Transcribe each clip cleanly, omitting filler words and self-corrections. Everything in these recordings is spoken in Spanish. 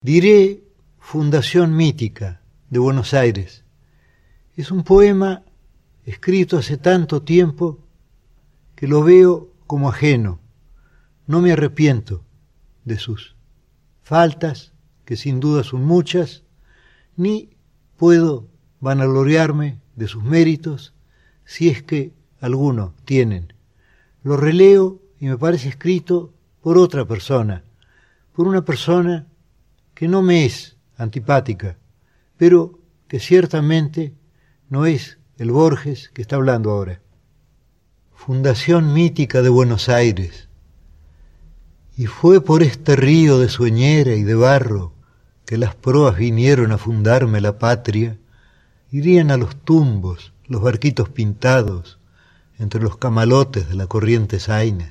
Diré Fundación Mítica de Buenos Aires. Es un poema escrito hace tanto tiempo que lo veo como ajeno. No me arrepiento de sus faltas, que sin duda son muchas, ni puedo vanagloriarme de sus méritos, si es que alguno tienen. Lo releo y me parece escrito por otra persona, por una persona que no me es antipática, pero que ciertamente no es el Borges que está hablando ahora. Fundación Mítica de Buenos Aires. Y fue por este río de sueñera y de barro que las proas vinieron a fundarme la patria. Irían a los tumbos los barquitos pintados entre los camalotes de la corriente zaina.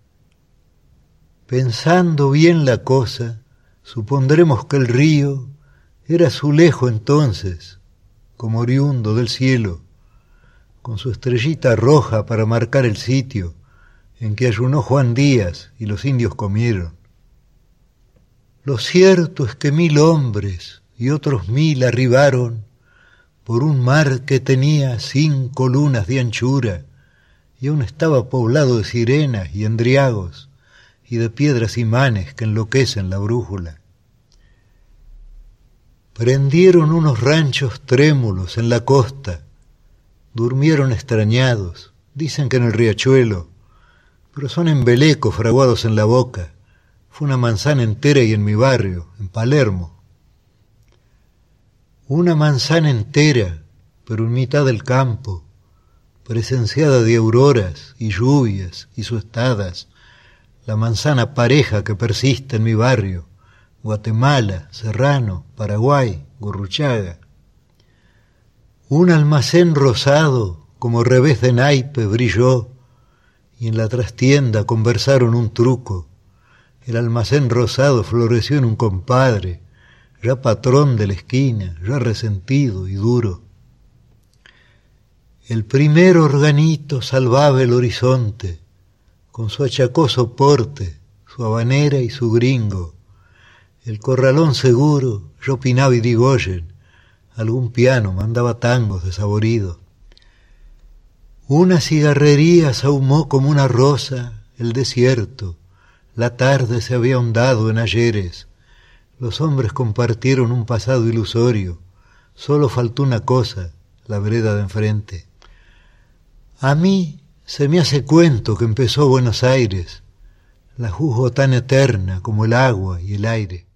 Pensando bien la cosa, supondremos que el río era azulejo entonces, como oriundo del cielo, con su estrellita roja para marcar el sitio en que ayunó Juan Díaz y los indios comieron. Lo cierto es que 1000 hombres y otros 1000 arribaron por un mar que tenía 5 lunas de anchura y aún estaba poblado de sirenas y endriagos y de piedras imanes que enloquecen la brújula. Prendieron unos ranchos trémulos en la costa, durmieron extrañados, dicen que en el riachuelo, pero son embelecos fraguados en la boca. Fue una manzana entera y en mi barrio, en Palermo. Una manzana entera, pero en mitad del campo, presenciada de auroras y lluvias y suestadas, la manzana pareja que persiste en mi barrio, Guatemala, Serrano, Paraguay, Gurruchaga. Un almacén rosado, como revés de naipe, brilló, y en la trastienda conversaron un truco. El almacén rosado floreció en un compadre, ya patrón de la esquina, ya resentido y duro. El primer organito salvaba el horizonte, con su achacoso porte, su habanera y su gringo. El corralón seguro, yo Pinaba y Digoyen, algún piano mandaba tangos desaboridos. Una cigarrería sahumó como una rosa el desierto, la tarde se había ahondado en ayeres, los hombres compartieron un pasado ilusorio, solo faltó una cosa, la vereda de enfrente. A mí se me hace cuento que empezó Buenos Aires, la juzgo tan eterna como el agua y el aire.